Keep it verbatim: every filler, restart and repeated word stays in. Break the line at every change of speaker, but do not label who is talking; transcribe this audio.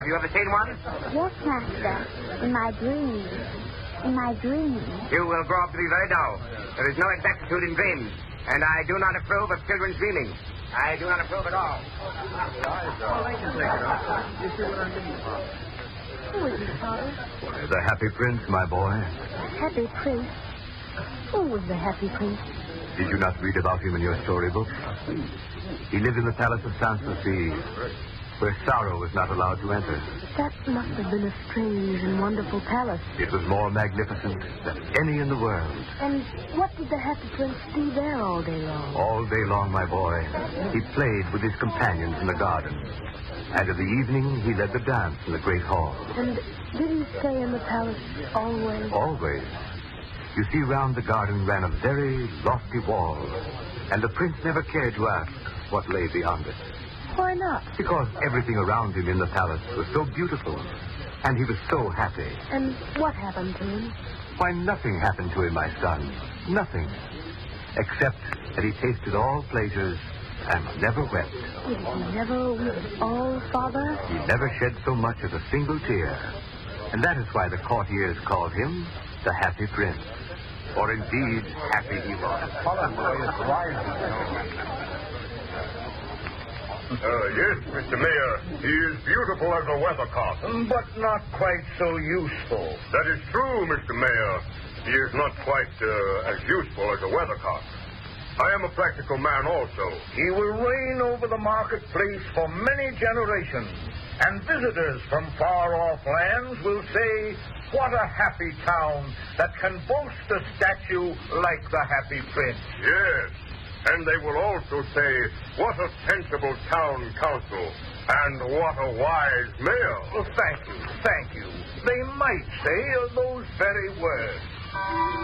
Have you ever seen one?
Yes, Master. In my dreams. In my dreams.
You will grow up to be very dull. There is no exactitude in dreams. And I do not approve of children's dreaming. I do not approve at all.
Who is it, Father?
The Happy Prince, my boy.
Happy Prince? Who was the Happy Prince?
Did you not read about him in your storybook? He lived in the palace of Sanssouci, where sorrow was not allowed to enter.
That must have been a strange and wonderful palace.
It was more magnificent than any in the world.
And what did the Happy Prince do there all day long?
All day long, my boy, he played with his companions in the garden. And in the evening, he led the dance in the great hall.
And did he stay in the palace always?
Always. You see, round the garden ran a very lofty wall, and the prince never cared to ask what lay beyond it.
Why not?
Because everything around him in the palace was so beautiful, and he was so happy.
And what happened to him?
Why, nothing happened to him, my son. Nothing. Except that he tasted all pleasures and never wept.
Did he never weep at all, Father?
He never shed so much as a single tear. And that is why the courtiers called him the Happy Prince. For indeed, happy he was.
Uh, yes, Mister Mayor, he is beautiful as a weathercock.
But not quite so useful.
That is true, Mister Mayor. He is not quite uh, as useful as a weathercock. I am a practical man also.
He will reign over the marketplace for many generations, and visitors from far-off lands will say, what a happy town that can boast a statue like the Happy Prince.
Yes, and they will also say, what a sensible town council, and what a wise mayor.
Well, thank you, thank you. They might say those very words.